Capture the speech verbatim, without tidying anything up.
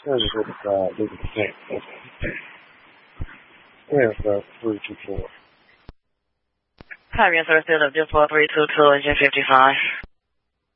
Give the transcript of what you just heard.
Service with uh, legal percent. Yes, uh, three two four. Hi, Service of four three two two, engine fifty-five.